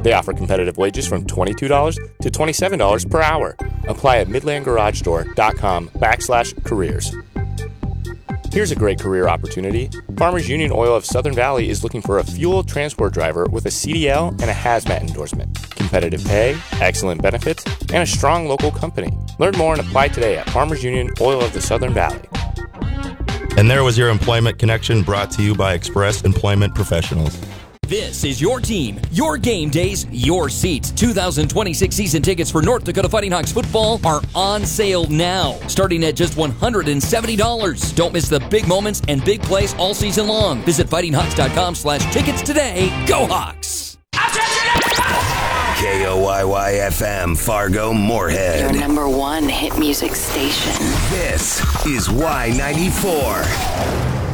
They offer competitive wages from $22 to $27 per hour. Apply at midlandgaragedoor.com/careers. Here's a great career opportunity. Farmers Union Oil of Southern Valley is looking for a fuel transport driver with a CDL and a hazmat endorsement. Competitive pay, excellent benefits, and a strong local company. Learn more and apply today at Farmers Union Oil of the Southern Valley. And there was your Employment Connection, brought to you by Express Employment Professionals. This is your team, your game days, your seats. 2026 season tickets for North Dakota Fighting Hawks football are on sale now, starting at just $170. Don't miss the big moments and big plays all season long. Visit fightinghawks.com/tickets today. Go Hawks! KOYY-FM, Fargo, Moorhead. Your number one hit music station. This is Y94.